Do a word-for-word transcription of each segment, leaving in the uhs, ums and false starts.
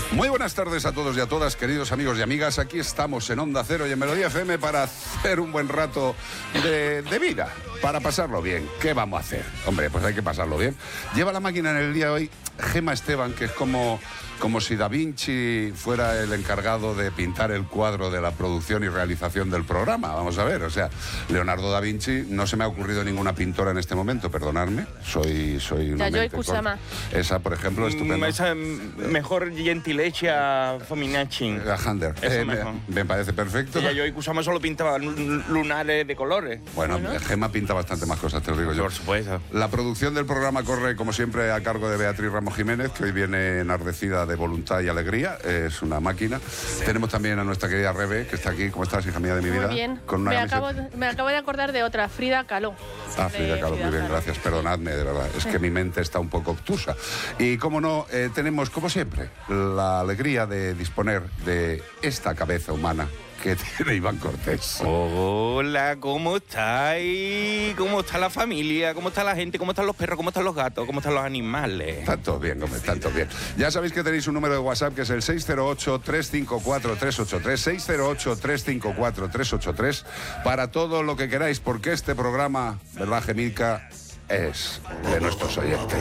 Muy buenas tardes a todos y a todas, queridos amigos y amigas. Aquí estamos en Onda Cero y en Melodía F M para hacer un buen rato de, de vida, para pasarlo bien. ¿Qué vamos a hacer? Hombre, pues hay que pasarlo bien. Lleva la máquina en el día de hoy Gemma Esteban, que es como, como si Da Vinci fuera el encargado de pintar el cuadro de la producción y realización del programa. Vamos a ver, o sea, Leonardo da Vinci, no se me ha ocurrido ninguna pintora en este momento, perdonadme, soy, soy una Yayoi mente Kusama. corta. Esa, por ejemplo, estupenda. Esa mejor Gentileccia Fominacci. Hander. Eso Eh, me, mejor. me parece perfecto. Yayoi Kusama solo pintaba lunares de colores. Bueno, Bueno. Gemma pinta bastante más cosas, te lo digo yo. Por supuesto. La producción del programa corre, como siempre, a cargo de Beatriz Ramos Jiménez, que hoy viene enardecida de voluntad y alegría. Es una máquina. Tenemos también a nuestra querida Rebe, que está aquí. ¿Cómo estás, hija mía de mi vida? Muy bien. Con una me, camiseta- acabo, me acabo de acordar de otra, Frida Kahlo. Ah, De Frida Kahlo, muy bien, Kahlo. gracias. Perdonadme, de verdad. Es que mi mente está un poco obtusa. Y, como no, eh, tenemos, como siempre, la alegría de disponer de esta cabeza humana que tiene Iván Cortés. Hola, ¿cómo estáis? ¿Cómo está la familia? ¿Cómo está la gente? ¿Cómo están los perros? ¿Cómo están los gatos? ¿Cómo están los animales? Están todos bien, hombre, están todos bien. Ya sabéis que tenéis un número de WhatsApp que es el seis cero ocho, tres cinco cuatro, tres ocho tres, seis cero ocho, tres cinco cuatro, tres ocho tres, para todo lo que queráis, porque este programa, ¿verdad, Gemilka?, es de nuestros oyentes.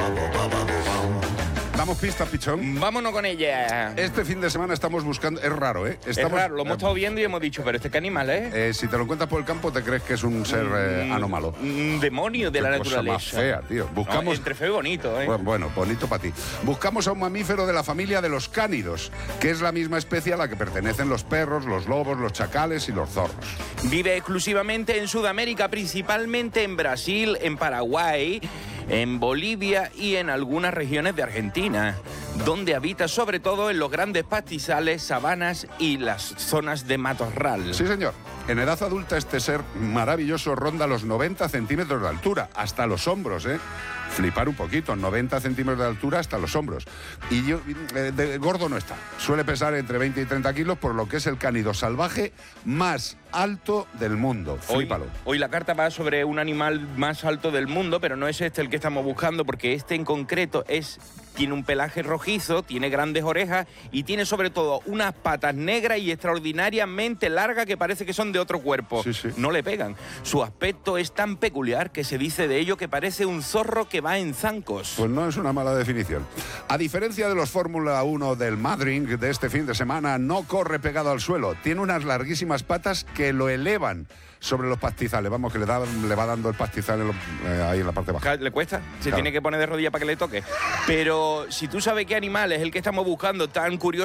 ¿Damos pistas, pichón? Vámonos con ella. Este fin de semana estamos buscando... Es raro, ¿eh? Es Estamos, raro, lo hemos estado viendo y hemos dicho, pero este qué animal es. eh, si te lo encuentras por el campo, te crees que es un ser eh, anómalo. Un demonio de Qué la cosa naturaleza. más fea, tío. Buscamos... No, entre feo y bonito, ¿eh? Bueno, bueno, bonito para ti. Buscamos a un mamífero de la familia de los cánidos, que es la misma especie a la que pertenecen los perros, los lobos, los chacales y los zorros. Vive exclusivamente en Sudamérica, principalmente en Brasil, en Paraguay, en Bolivia y en algunas regiones de Argentina, donde habita sobre todo en los grandes pastizales, sabanas y las zonas de matorral. Sí, señor. En edad adulta este ser maravilloso ronda los noventa centímetros de altura, hasta los hombros, ¿eh? Flipar un poquito, noventa centímetros de altura hasta los hombros. Y yo, eh, de gordo no está. Suele pesar entre veinte y treinta kilos, por lo que es el cánido salvaje más alto del mundo. Hoy, Flípalo. hoy la carta va sobre un animal más alto del mundo, pero no es este el que estamos buscando, porque este en concreto es... Tiene un pelaje rojizo, tiene grandes orejas y tiene sobre todo unas patas negras y extraordinariamente largas que parece que son de otro cuerpo. Sí, sí. No le pegan. Su aspecto es tan peculiar que se dice de ello que parece un zorro que va en zancos. Pues no es una mala definición. A diferencia de los Fórmula uno del Madrid de este fin de semana, no corre pegado al suelo. Tiene unas larguísimas patas que lo elevan sobre los pastizales. Vamos, que le, da, le va dando el pastizal en lo- eh, ahí en la parte baja. Le cuesta, se Claro. tiene que poner de rodillas para que le toque. Pero si tú sabes qué animal es el que estamos buscando tan curioso,